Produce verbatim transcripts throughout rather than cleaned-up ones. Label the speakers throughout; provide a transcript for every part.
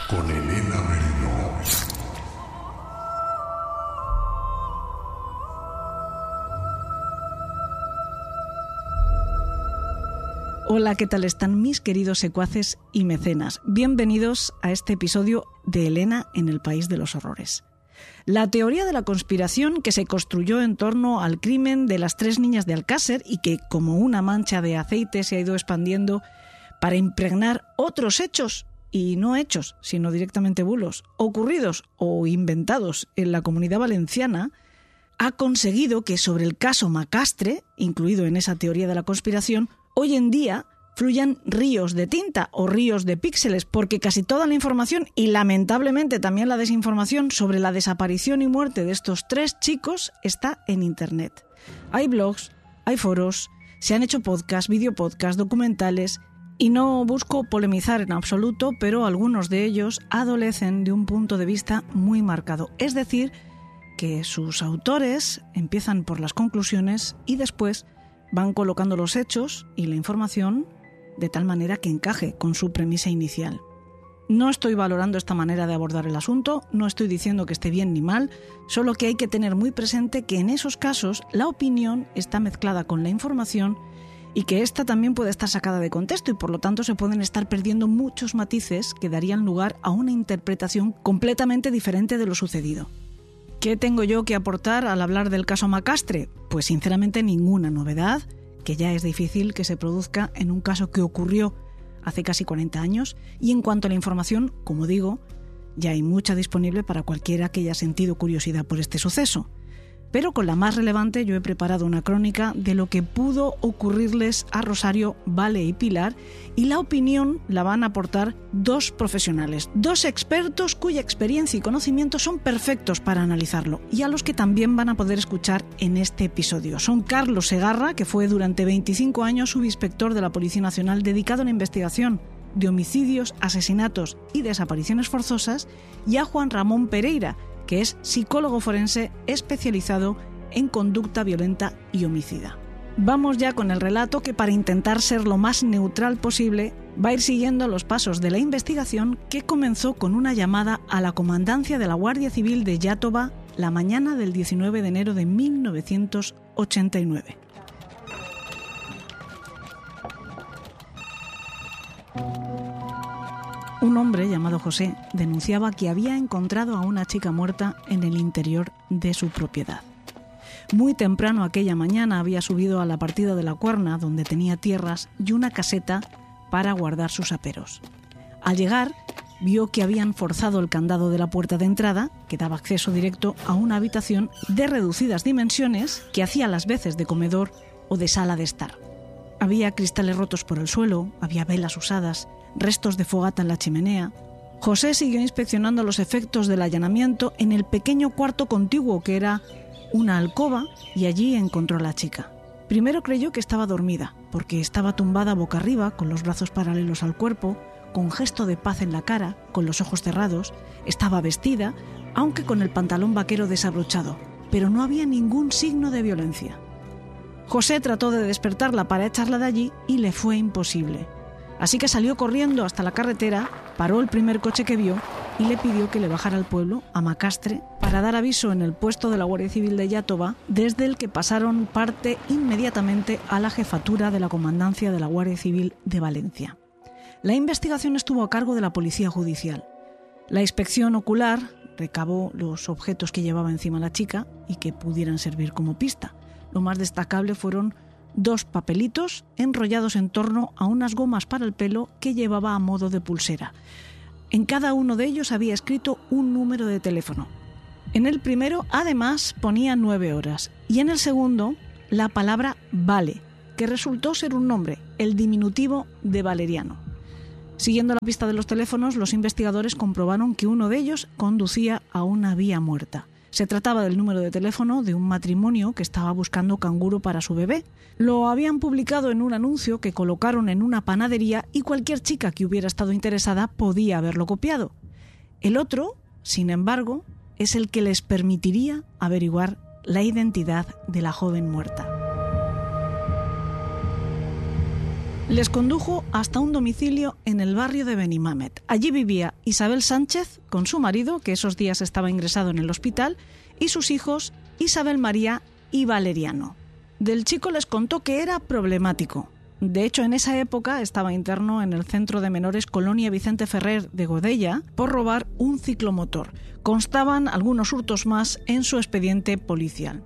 Speaker 1: con Elena Merino.
Speaker 2: Hola, ¿qué tal están mis queridos secuaces y mecenas? Bienvenidos a este episodio de Elena en el País de los Horrores. La teoría de la conspiración que se construyó en torno al crimen de las tres niñas de Alcácer y que, como una mancha de aceite, se ha ido expandiendo para impregnar otros hechos, y no hechos, sino directamente bulos, ocurridos o inventados en la Comunidad Valenciana, ha conseguido que sobre el caso Macastre, incluido en esa teoría de la conspiración, hoy en día fluyan ríos de tinta o ríos de píxeles, porque casi toda la información y lamentablemente también la desinformación sobre la desaparición y muerte de estos tres chicos está en Internet. Hay blogs, hay foros, se han hecho podcasts, videopodcasts, documentales, y no busco polemizar en absoluto, pero algunos de ellos adolecen de un punto de vista muy marcado. Es decir, que sus autores empiezan por las conclusiones y después van colocando los hechos y la información de tal manera que encaje con su premisa inicial. No estoy valorando esta manera de abordar el asunto, no estoy diciendo que esté bien ni mal, solo que hay que tener muy presente que en esos casos la opinión está mezclada con la información y que ésta también puede estar sacada de contexto y por lo tanto se pueden estar perdiendo muchos matices que darían lugar a una interpretación completamente diferente de lo sucedido. ¿Qué tengo yo que aportar al hablar del caso Macastre? Pues sinceramente ninguna novedad, que ya es difícil que se produzca en un caso que ocurrió hace casi cuarenta años, y en cuanto a la información, como digo, ya hay mucha disponible para cualquiera que haya sentido curiosidad por este suceso. Pero con la más relevante yo he preparado una crónica de lo que pudo ocurrirles a Rosario, Vale y Pilar, y la opinión la van a aportar dos profesionales, dos expertos cuya experiencia y conocimiento son perfectos para analizarlo y a los que también van a poder escuchar en este episodio. Son Carlos Segarra, que fue durante veinticinco años subinspector de la Policía Nacional dedicado a la investigación de homicidios, asesinatos y desapariciones forzosas, y a Juan Ramón Pereira, que es psicólogo forense especializado en conducta violenta y homicida. Vamos ya con el relato que, para intentar ser lo más neutral posible, va a ir siguiendo los pasos de la investigación que comenzó con una llamada a la comandancia de la Guardia Civil de Iàtova la mañana del diecinueve de enero de mil novecientos ochenta y nueve. Un hombre llamado José denunciaba que había encontrado a una chica muerta en el interior de su propiedad. Muy temprano aquella mañana había subido a la partida de la Cuerna, donde tenía tierras y una caseta para guardar sus aperos. Al llegar, vio que habían forzado el candado de la puerta de entrada, que daba acceso directo a una habitación de reducidas dimensiones que hacía las veces de comedor o de sala de estar. Había cristales rotos por el suelo, había velas usadas, restos de fogata en la chimenea. José siguió inspeccionando los efectos del allanamiento en el pequeño cuarto contiguo, que era una alcoba, y allí encontró a la chica. Primero creyó que estaba dormida, porque estaba tumbada boca arriba, con los brazos paralelos al cuerpo, con gesto de paz en la cara, con los ojos cerrados. Estaba vestida, aunque con el pantalón vaquero desabrochado, pero no había ningún signo de violencia. José trató de despertarla para echarla de allí y le fue imposible. Así que salió corriendo hasta la carretera, paró el primer coche que vio y le pidió que le bajara al pueblo, a Macastre, para dar aviso en el puesto de la Guardia Civil de Iàtova, desde el que pasaron parte inmediatamente a la jefatura de la Comandancia de la Guardia Civil de Valencia. La investigación estuvo a cargo de la Policía Judicial. La inspección ocular recabó los objetos que llevaba encima la chica y que pudieran servir como pista. Lo más destacable fueron dos papelitos enrollados en torno a unas gomas para el pelo que llevaba a modo de pulsera. En cada uno de ellos había escrito un número de teléfono. En el primero, además, ponía nueve horas, y en el segundo, la palabra Vale, que resultó ser un nombre, el diminutivo de Valeriano. Siguiendo la pista de los teléfonos, los investigadores comprobaron que uno de ellos conducía a una vía muerta. Se trataba del número de teléfono de un matrimonio que estaba buscando canguro para su bebé. Lo habían publicado en un anuncio que colocaron en una panadería y cualquier chica que hubiera estado interesada podía haberlo copiado. El otro, sin embargo, es el que les permitiría averiguar la identidad de la joven muerta. Les condujo hasta un domicilio en el barrio de Benimamet. Allí vivía Isabel Sánchez con su marido, que esos días estaba ingresado en el hospital, y sus hijos Isabel María y Valeriano. Del chico les contó que era problemático. De hecho, en esa época estaba interno en el centro de menores Colonia Vicente Ferrer de Godella por robar un ciclomotor. Constaban algunos hurtos más en su expediente policial.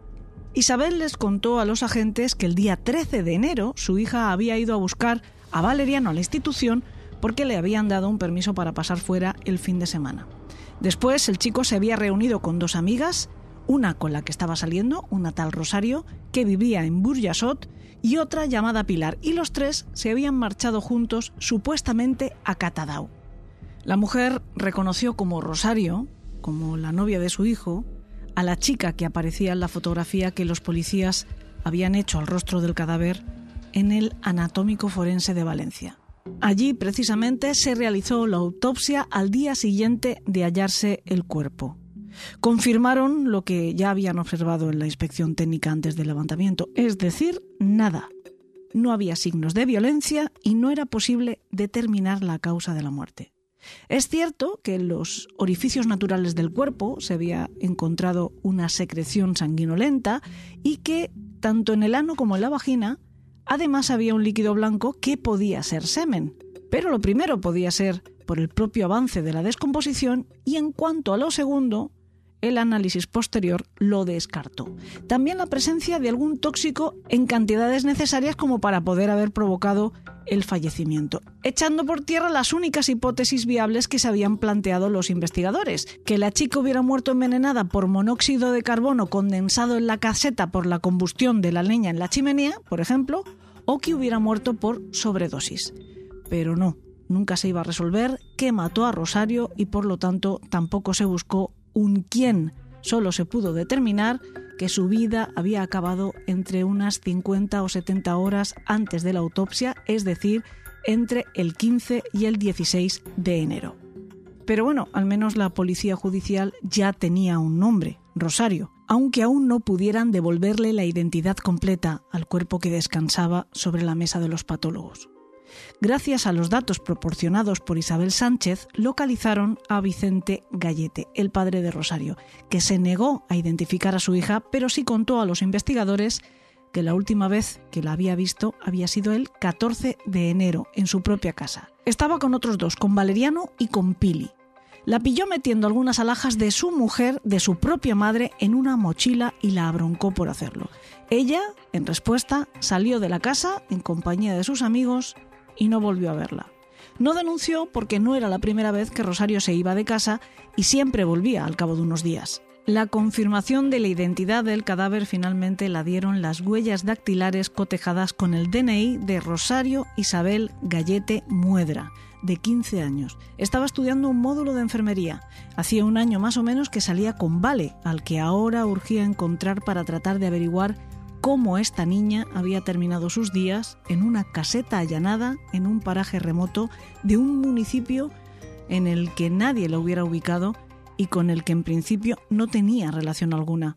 Speaker 2: Isabel les contó a los agentes que el día trece de enero su hija había ido a buscar a Valeriano a la institución porque le habían dado un permiso para pasar fuera el fin de semana. Después el chico se había reunido con dos amigas, una con la que estaba saliendo, una tal Rosario, que vivía en Burjasot, y otra llamada Pilar, y los tres se habían marchado juntos supuestamente a Catadau. La mujer reconoció como Rosario, como la novia de su hijo, a la chica que aparecía en la fotografía que los policías habían hecho al rostro del cadáver en el Anatómico Forense de Valencia. Allí, precisamente, se realizó la autopsia al día siguiente de hallarse el cuerpo. Confirmaron lo que ya habían observado en la inspección técnica antes del levantamiento, es decir, nada. No había signos de violencia y no era posible determinar la causa de la muerte. Es cierto que en los orificios naturales del cuerpo se había encontrado una secreción sanguinolenta y que, tanto en el ano como en la vagina, además había un líquido blanco que podía ser semen. Pero lo primero podía ser por el propio avance de la descomposición y en cuanto a lo segundo, el análisis posterior lo descartó. También la presencia de algún tóxico en cantidades necesarias como para poder haber provocado el fallecimiento, echando por tierra las únicas hipótesis viables que se habían planteado los investigadores: que la chica hubiera muerto envenenada por monóxido de carbono condensado en la caseta por la combustión de la leña en la chimenea, por ejemplo, o que hubiera muerto por sobredosis. Pero no, nunca se iba a resolver qué mató a Rosario y por lo tanto tampoco se buscó un quién. Solo se pudo determinar que su vida había acabado entre unas cincuenta o setenta horas antes de la autopsia, es decir, entre el quince y el dieciséis de enero. Pero bueno, al menos la policía judicial ya tenía un nombre, Rosario, aunque aún no pudieran devolverle la identidad completa al cuerpo que descansaba sobre la mesa de los patólogos. Gracias a los datos proporcionados por Isabel Sánchez, localizaron a Vicente Gallete, el padre de Rosario, que se negó a identificar a su hija, pero sí contó a los investigadores que la última vez que la había visto había sido el catorce de enero, en su propia casa. Estaba con otros dos, con Valeriano y con Pili. La pilló metiendo algunas alhajas de su mujer, de su propia madre, en una mochila y la abroncó por hacerlo. Ella, en respuesta, salió de la casa en compañía de sus amigos y no volvió a verla. No denunció porque no era la primera vez que Rosario se iba de casa y siempre volvía al cabo de unos días. La confirmación de la identidad del cadáver finalmente la dieron las huellas dactilares cotejadas con el D N I de Rosario Isabel Gallete Muedra, de quince años. Estaba estudiando un módulo de enfermería. Hacía un año más o menos que salía con Vale, al que ahora urgía encontrar para tratar de averiguar cómo esta niña había terminado sus días en una caseta allanada en un paraje remoto de un municipio en el que nadie la hubiera ubicado y con el que en principio no tenía relación alguna.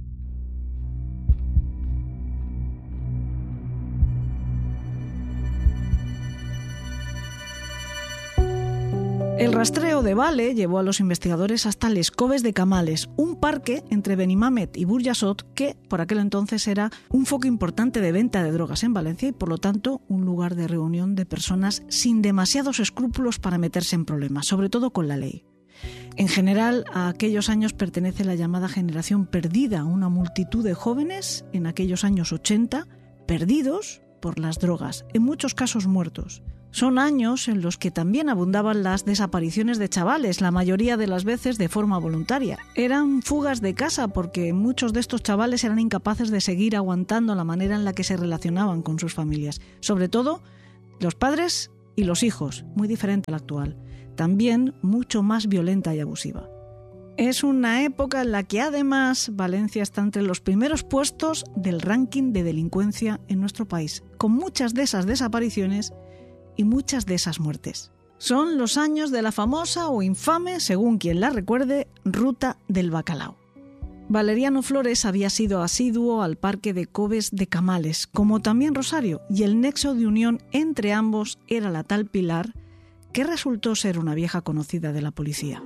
Speaker 2: El rastreo de Vale llevó a los investigadores hasta Les Coves de Camales, un parque entre Benimamet y Burjasot que por aquel entonces era un foco importante de venta de drogas en Valencia y por lo tanto un lugar de reunión de personas sin demasiados escrúpulos para meterse en problemas, sobre todo con la ley. En general, a aquellos años pertenece la llamada generación perdida, una multitud de jóvenes en aquellos años ochenta, perdidos por las drogas, en muchos casos muertos. Son años en los que también abundaban las desapariciones de chavales, la mayoría de las veces de forma voluntaria. Eran fugas de casa porque muchos de estos chavales eran incapaces de seguir aguantando la manera en la que se relacionaban con sus familias. Sobre todo, los padres y los hijos, muy diferente a la actual. También mucho más violenta y abusiva. Es una época en la que además Valencia está entre los primeros puestos del ranking de delincuencia en nuestro país, con muchas de esas desapariciones y muchas de esas muertes. Son los años de la famosa o infame, según quien la recuerde, Ruta del Bacalao. Valeriano Flores había sido asiduo al parque de Coves de Camales, como también Rosario, y el nexo de unión entre ambos era la tal Pilar, que resultó ser una vieja conocida de la policía.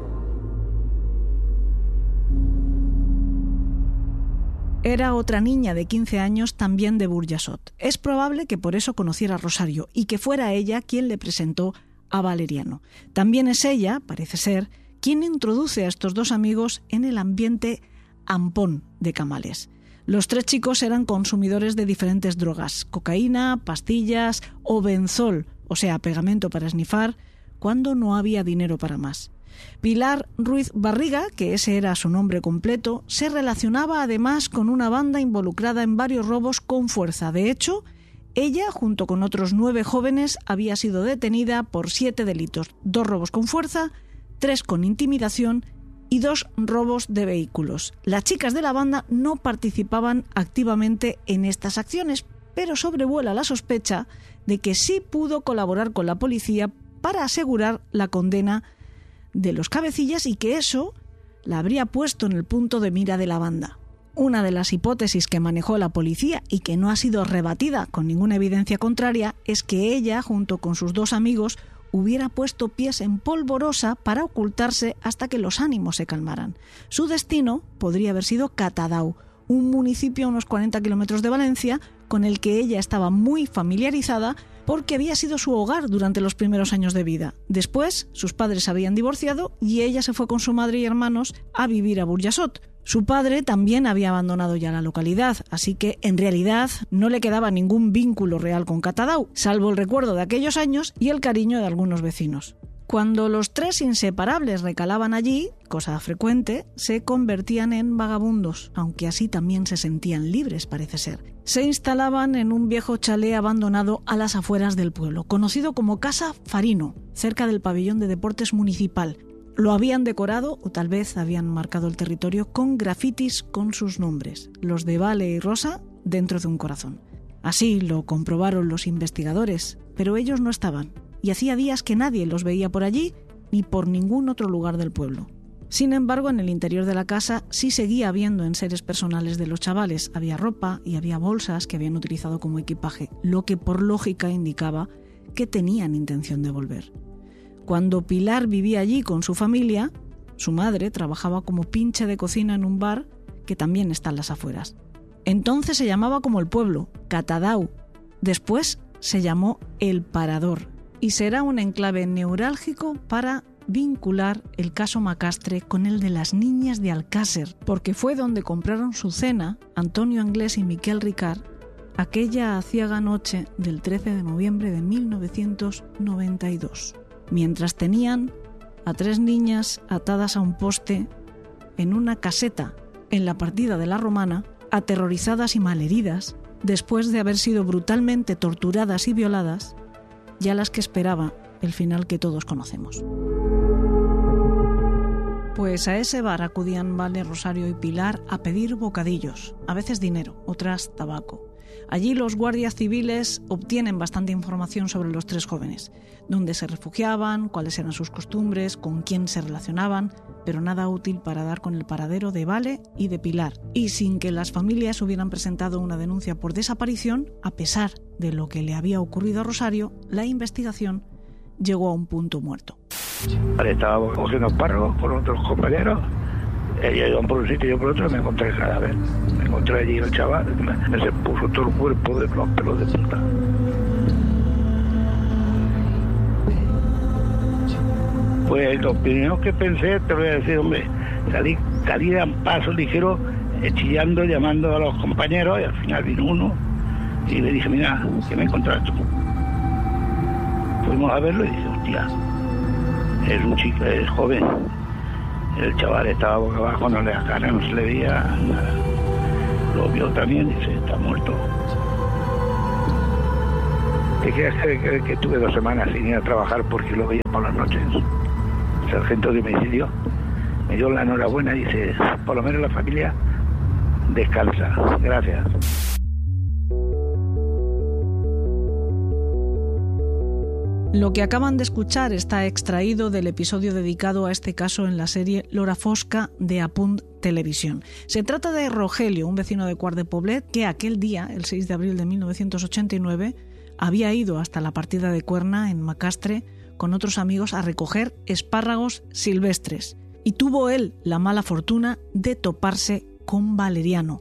Speaker 2: Era otra niña de quince años, también de Burjasot. Es probable que por eso conociera a Rosario y que fuera ella quien le presentó a Valeriano. También es ella, parece ser, quien introduce a estos dos amigos en el ambiente ampón de Camales. Los tres chicos eran consumidores de diferentes drogas, cocaína, pastillas o benzol, o sea, pegamento para esnifar, cuando no había dinero para más. Pilar Ruiz Barriga, que ese era su nombre completo, se relacionaba además con una banda involucrada en varios robos con fuerza. De hecho, ella, junto con otros nueve jóvenes, había sido detenida por siete delitos, dos robos con fuerza, tres con intimidación y dos robos de vehículos. Las chicas de la banda no participaban activamente en estas acciones, pero sobrevuela la sospecha de que sí pudo colaborar con la policía para asegurar la condena de los cabecillas y que eso la habría puesto en el punto de mira de la banda. Una de las hipótesis que manejó la policía y que no ha sido rebatida con ninguna evidencia contraria es que ella, junto con sus dos amigos, hubiera puesto pies en Polvorosa para ocultarse hasta que los ánimos se calmaran. Su destino podría haber sido Catadau, un municipio a unos cuarenta kilómetros de Valencia, con el que ella estaba muy familiarizada porque había sido su hogar durante los primeros años de vida. Después, sus padres habían divorciado y ella se fue con su madre y hermanos a vivir a Burjasot. Su padre también había abandonado ya la localidad, así que en realidad no le quedaba ningún vínculo real con Catadau, salvo el recuerdo de aquellos años y el cariño de algunos vecinos. Cuando los tres inseparables recalaban allí, cosa frecuente, se convertían en vagabundos, aunque así también se sentían libres, parece ser. Se instalaban en un viejo chalet abandonado a las afueras del pueblo, conocido como Casa Farino, cerca del pabellón de deportes municipal. Lo habían decorado, o tal vez habían marcado el territorio, con grafitis con sus nombres, los de Vale y Rosa, dentro de un corazón. Así lo comprobaron los investigadores, pero ellos no estaban. Y hacía días que nadie los veía por allí ni por ningún otro lugar del pueblo. Sin embargo, en el interior de la casa sí seguía habiendo enseres personales de los chavales. Había ropa y había bolsas que habían utilizado como equipaje, lo que por lógica indicaba que tenían intención de volver. Cuando Pilar vivía allí con su familia, su madre trabajaba como pinche de cocina en un bar que también está en las afueras. Entonces se llamaba como el pueblo, Catadau. Después se llamó El Parador. Y será un enclave neurálgico para vincular el caso Macastre con el de las niñas de Alcácer, porque fue donde compraron su cena Antonio Anglés y Miquel Ricard aquella aciaga noche del trece de noviembre de mil novecientos noventa y dos, mientras tenían a tres niñas atadas a un poste en una caseta en la partida de la Romana, aterrorizadas y malheridas, después de haber sido brutalmente torturadas y violadas, y a las que esperaba el final que todos conocemos. Pues a ese bar acudían Vale, Rosario y Pilar a pedir bocadillos, a veces dinero, otras tabaco. Allí los guardias civiles obtienen bastante información sobre los tres jóvenes, dónde se refugiaban, cuáles eran sus costumbres, con quién se relacionaban, pero nada útil para dar con el paradero de Vale y de Pilar. Y sin que las familias hubieran presentado una denuncia por desaparición, a pesar de lo que le había ocurrido a Rosario, la investigación llegó a un punto muerto.
Speaker 3: Estaba cogiendo espárragos con otros compañeros. Ellos iban por un sitio y yo por otro, me encontré el cadáver. Me encontré allí el chaval, me, me se puso todo el cuerpo de los pelos de punta. Pues lo primero que pensé, te voy a decir, hombre, salí, salí a un paso ligero, chillando, llamando a los compañeros, y al final vino uno y le dije, mira, ¿qué me encontraste tú? Fuimos a verlo y dije, hostia, es un chico, es joven. El chaval estaba boca abajo, no le la cara, no se le veía nada. Lo vio también y dice, está muerto. ¿Qué quieres creer que tuve dos semanas sin ir a trabajar porque lo veía por las noches? El sargento de homicidio me dio la enhorabuena y dice, por lo menos la familia descansa. Gracias.
Speaker 2: Lo que acaban de escuchar está extraído del episodio dedicado a este caso en la serie L'Hora Fosca de Apunt Televisión. Se trata de Rogelio, un vecino de Quart de Poblet, que aquel día, el seis de abril de mil novecientos ochenta y nueve, había ido hasta la partida de Cuerna, en Macastre, con otros amigos a recoger espárragos silvestres. Y tuvo él la mala fortuna de toparse con Valeriano,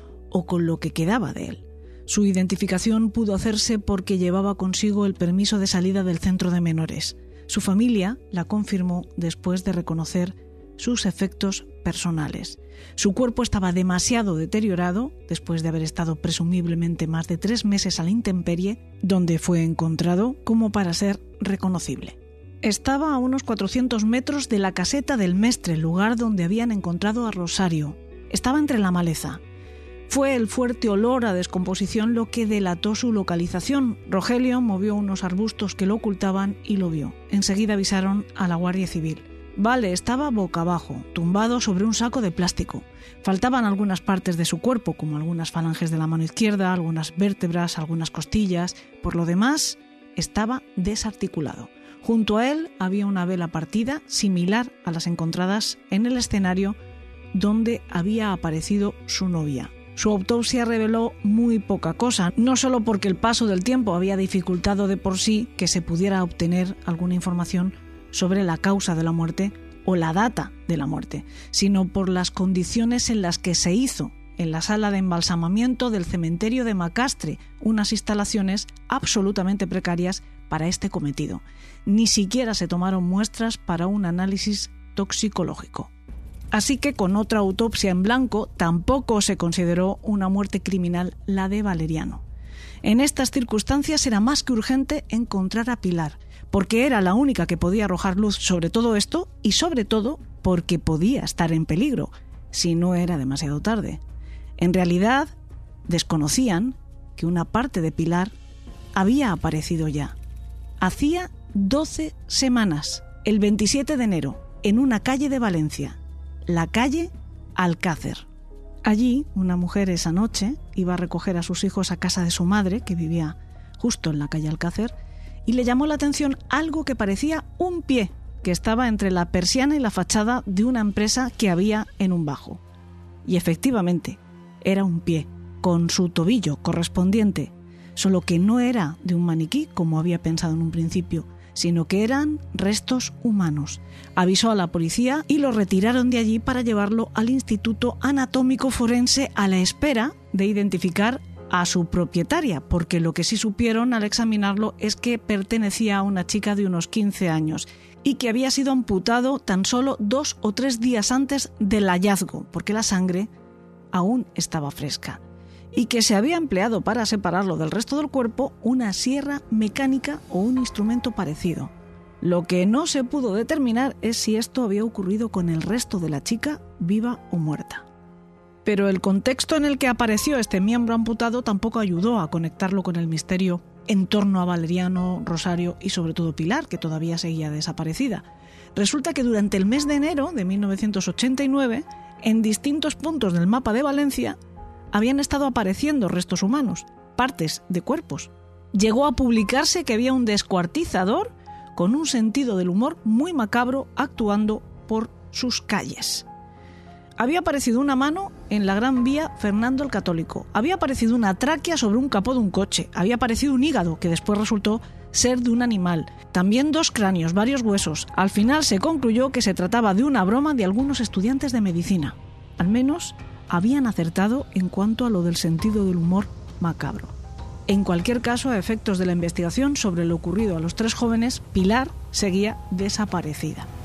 Speaker 2: o con lo que quedaba de él. Su identificación pudo hacerse porque llevaba consigo el permiso de salida del centro de menores. Su familia la confirmó después de reconocer sus efectos personales. Su cuerpo estaba demasiado deteriorado, después de haber estado presumiblemente más de tres meses a la intemperie, donde fue encontrado, como para ser reconocible. Estaba a unos cuatrocientos metros de la caseta del Mestre, lugar donde habían encontrado a Rosario. Estaba entre la maleza. Fue el fuerte olor a descomposición lo que delató su localización. Rogelio movió unos arbustos que lo ocultaban y lo vio. Enseguida avisaron a la Guardia Civil. Vale estaba boca abajo, tumbado sobre un saco de plástico. Faltaban algunas partes de su cuerpo, como algunas falanges de la mano izquierda, algunas vértebras, algunas costillas. Por lo demás, estaba desarticulado. Junto a él había una vela partida, similar a las encontradas en el escenario donde había aparecido su novia. Su autopsia reveló muy poca cosa, no solo porque el paso del tiempo había dificultado de por sí que se pudiera obtener alguna información sobre la causa de la muerte o la data de la muerte, sino por las condiciones en las que se hizo en la sala de embalsamamiento del cementerio de Macastre, unas instalaciones absolutamente precarias para este cometido. Ni siquiera se tomaron muestras para un análisis toxicológico. Así que con otra autopsia en blanco tampoco se consideró una muerte criminal la de Valeriano. En estas circunstancias era más que urgente encontrar a Pilar, porque era la única que podía arrojar luz sobre todo esto y sobre todo porque podía estar en peligro, si no era demasiado tarde. En realidad, desconocían que una parte de Pilar había aparecido ya. Hacía doce semanas, el veintisiete de enero, en una calle de Valencia, la calle Alcácer. Allí, una mujer esa noche iba a recoger a sus hijos a casa de su madre, que vivía justo en la calle Alcácer, y le llamó la atención algo que parecía un pie, que estaba entre la persiana y la fachada de una empresa que había en un bajo. Y efectivamente, era un pie, con su tobillo correspondiente, solo que no era de un maniquí, como había pensado en un principio, sino que eran restos humanos. Avisó a la policía y lo retiraron de allí para llevarlo al Instituto Anatómico Forense a la espera de identificar a su propietaria, porque lo que sí supieron al examinarlo es que pertenecía a una chica de unos quince años y que había sido amputado tan solo dos o tres días antes del hallazgo, porque la sangre aún estaba fresca, y que se había empleado para separarlo del resto del cuerpo una sierra mecánica o un instrumento parecido. Lo que no se pudo determinar es si esto había ocurrido con el resto de la chica, viva o muerta. Pero el contexto en el que apareció este miembro amputado tampoco ayudó a conectarlo con el misterio en torno a Valeriano, Rosario y sobre todo Pilar, que todavía seguía desaparecida. Resulta que durante el mes de enero de mil novecientos ochenta y nueve, en distintos puntos del mapa de Valencia, habían estado apareciendo restos humanos, partes de cuerpos. Llegó a publicarse que había un descuartizador con un sentido del humor muy macabro actuando por sus calles. Había aparecido una mano en la Gran Vía Fernando el Católico. Había aparecido una tráquea sobre un capó de un coche. Había aparecido un hígado, que después resultó ser de un animal. También dos cráneos, varios huesos. Al final se concluyó que se trataba de una broma de algunos estudiantes de medicina. Al menos habían acertado en cuanto a lo del sentido del humor macabro. En cualquier caso, a efectos de la investigación sobre lo ocurrido a los tres jóvenes, Pilar seguía desaparecida.